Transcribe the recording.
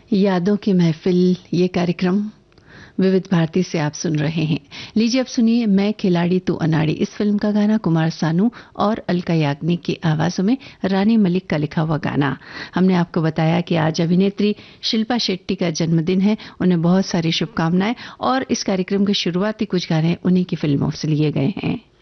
यादों की महफिल, ये कार्यक्रम विविध भारती से आप सुन रहे हैं। लीजिए अब सुनिए मैं खिलाड़ी तू अनाड़ी। इस फिल्म का गाना कुमार सानू और अलका याग्निक की आवाजों में रानी मलिक का लिखा हुआ गाना। हमने आपको बताया कि आज अभिनेत्री शिल्पा शेट्टी का जन्मदिन है। उन्हें बहुत सारी शुभकामनाएं और इस कार्यक्रम के शुरुआती कुछ गाने उन्हीं की फिल्मों से लिए गए हैं।